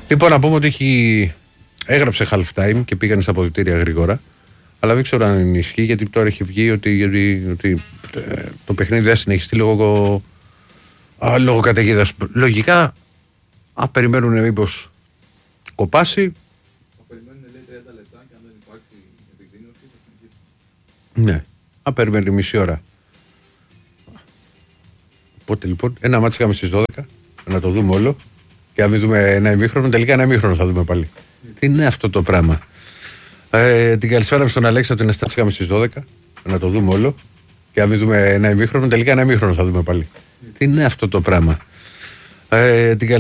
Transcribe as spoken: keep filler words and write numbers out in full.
Λοιπόν, να πούμε ότι έχει... έγραψε half time και πήγανε στα αποδυτήρια γρήγορα. Αλλά δεν ξέρω αν ισχύει, γιατί τώρα έχει βγει ότι, γιατί, ότι ε, το παιχνίδι δεν συνεχιστεί λόγω, α, λόγω καταιγίδας. Λογικά, αν περιμένουν μήπως κοπάσει. Θα περιμένουν λέει τριάντα λεπτά και αν δεν υπάρχει επιδείνωση θα συνεχίσουν. Ναι, αν περιμένουν μισή ώρα. Οπότε λοιπόν, ένα μάτσι είχαμε στις δώδεκα, να το δούμε όλο. Και αν μην δούμε ένα ημίχρονο, τελικά ένα ημίχρονο θα δούμε πάλι. Mm. Τι είναι αυτό το πράγμα. Ε, την καλησπέρα στον Αλέξη από την Εστάση είχαμε στις δώδεκα, να το δούμε όλο. Και αν μην δούμε ένα ημίχρονο, τελικά ένα ημίχρονο θα δούμε πάλι. Mm. Τι είναι αυτό το πράγμα. Ε, την